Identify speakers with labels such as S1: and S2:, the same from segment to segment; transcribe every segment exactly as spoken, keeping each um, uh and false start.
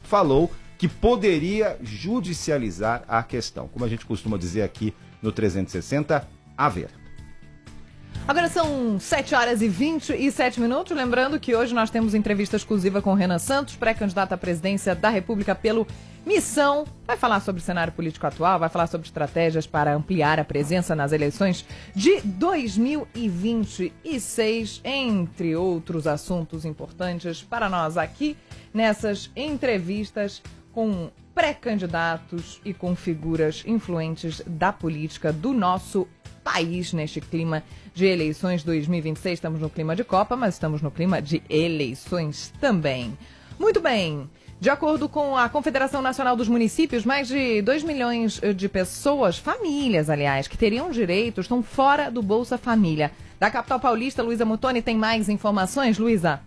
S1: falou que poderia judicializar a questão. Como a gente costuma dizer aqui no trezentos e sessenta, a ver.
S2: Agora são sete horas e vinte e sete minutos. Lembrando que hoje nós temos entrevista exclusiva com Renan Santos, pré-candidato à presidência da República pelo Missão. Vai falar sobre o cenário político atual, vai falar sobre estratégias para ampliar a presença nas eleições de dois mil e vinte e seis, entre outros assuntos importantes para nós aqui nessas entrevistas com pré-candidatos e com figuras influentes da política do nosso país neste clima de eleições dois mil e vinte e seis. Estamos no clima de Copa, mas estamos no clima de eleições também. Muito bem. De acordo com a Confederação Nacional dos Municípios, mais de dois milhões de pessoas, famílias, aliás, que teriam direito, estão fora do Bolsa Família. Da capital paulista, Luísa Muttoni tem mais informações. Luísa.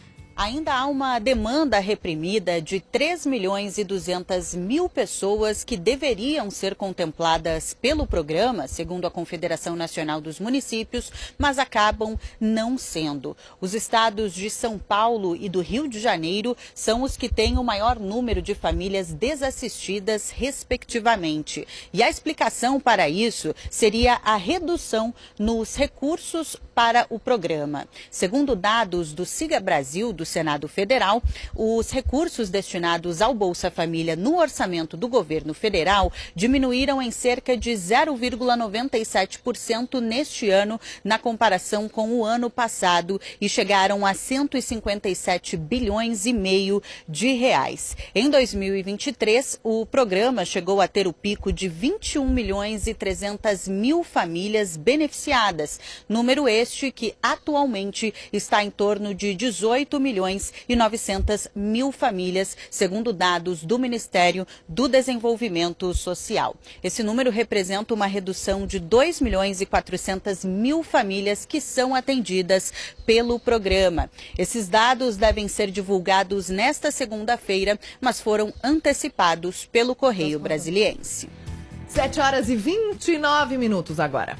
S3: Ainda há uma demanda reprimida de três milhões e duzentas mil pessoas que deveriam ser contempladas pelo programa, segundo a Confederação Nacional dos Municípios, mas acabam não sendo. Os estados de São Paulo e do Rio de Janeiro são os que têm o maior número de famílias desassistidas, respectivamente. E a explicação para isso seria a redução nos recursos para o programa. Segundo dados do Siga Brasil, do Senado Federal, os recursos destinados ao Bolsa Família no orçamento do governo federal diminuíram em cerca de zero vírgula noventa e sete por cento neste ano, na comparação com o ano passado, e chegaram a cento e cinquenta e sete bilhões e meio de reais. Em dois mil e vinte e três, o programa chegou a ter o pico de vinte e um milhões e trezentas mil famílias beneficiadas, número este que atualmente está em torno de dezoito milhões e novecentas mil famílias, segundo dados do Ministério do Desenvolvimento Social. Esse número representa uma redução de dois milhões e quatrocentas mil famílias que são atendidas pelo programa. Esses dados devem ser divulgados nesta segunda-feira, mas foram antecipados pelo Correio Brasiliense.
S2: sete horas e vinte e nove minutos agora.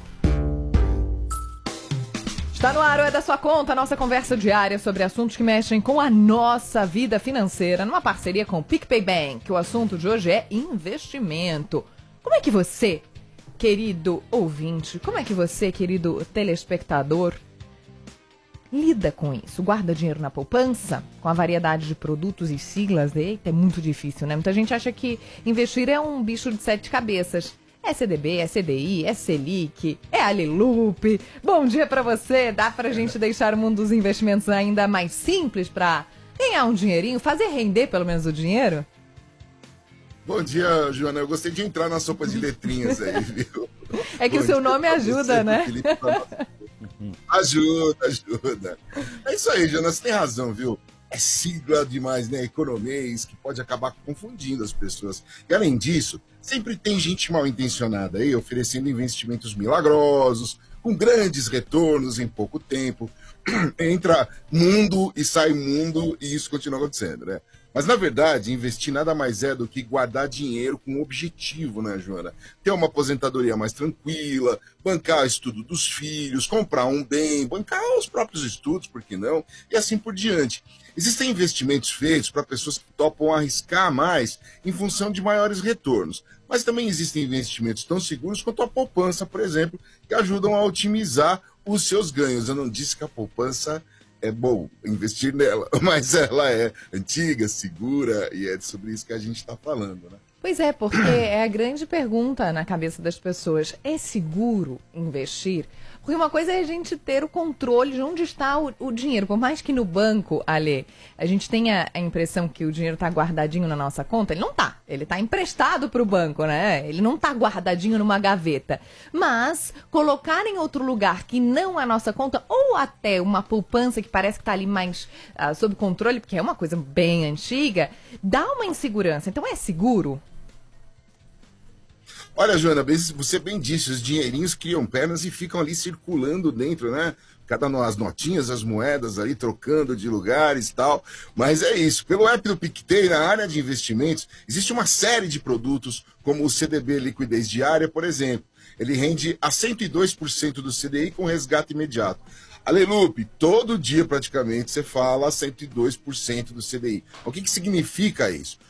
S2: Está no ar, ou é da sua conta, a nossa conversa diária sobre assuntos que mexem com a nossa vida financeira, numa parceria com o PicPay Bank. O assunto de hoje é investimento. Como é que você, querido ouvinte, como é que você, querido telespectador, lida com isso? Guarda dinheiro na poupança? Com a variedade de produtos e siglas? Eita, é muito difícil, né? Muita gente acha que investir é um bicho de sete cabeças. É C D B, é C D I, é Selic, é Alilup. Bom dia pra você. Dá pra gente deixar o mundo dos investimentos ainda mais simples pra ganhar um dinheirinho, fazer render pelo menos o dinheiro?
S4: Bom dia, Joana. Eu gostei de entrar na sopa de letrinhas aí, viu?
S2: É que
S4: Bom
S2: o seu nome ajuda,
S4: você,
S2: né?
S4: Felipe, ajuda, ajuda. É isso aí, Joana. Você tem razão, viu? É sigla demais, né? Economês, que pode acabar confundindo as pessoas. E além disso, sempre tem gente mal intencionada aí oferecendo investimentos milagrosos, com grandes retornos em pouco tempo. Entra mundo e sai mundo e isso continua acontecendo, né? Mas, na verdade, investir nada mais é do que guardar dinheiro com um objetivo, né, Joana? Ter uma aposentadoria mais tranquila, bancar o estudo dos filhos, comprar um bem, bancar os próprios estudos, por que não? E assim por diante. Existem investimentos feitos para pessoas que topam arriscar mais em função de maiores retornos. Mas também existem investimentos tão seguros quanto a poupança, por exemplo, que ajudam a otimizar os seus ganhos. Eu não disse que a poupança é bom investir nela, mas ela é antiga, segura, e é sobre isso que a gente está falando, né?
S2: Pois é, porque é a grande pergunta na cabeça das pessoas. É seguro investir? Porque uma coisa é a gente ter o controle de onde está o, o dinheiro. Por mais que no banco, Ale, a gente tenha a impressão que o dinheiro está guardadinho na nossa conta, ele não está. Ele está emprestado para o banco, né? Ele não está guardadinho numa gaveta. Mas colocar em outro lugar que não a nossa conta, ou até uma poupança que parece que está ali mais uh, sob controle, porque é uma coisa bem antiga, dá uma insegurança. Então é seguro?
S4: Olha, Joana, você bem disse, os dinheirinhos criam pernas e ficam ali circulando dentro, né? Cada as notinhas, as moedas ali trocando de lugares e tal. Mas é isso. Pelo app do PicPay, na área de investimentos, existe uma série de produtos, como o C D B Liquidez Diária, por exemplo. Ele rende a cento e dois por cento do C D I com resgate imediato. Alelupe, todo dia praticamente você fala cento e dois por cento do C D I. O que, que significa isso?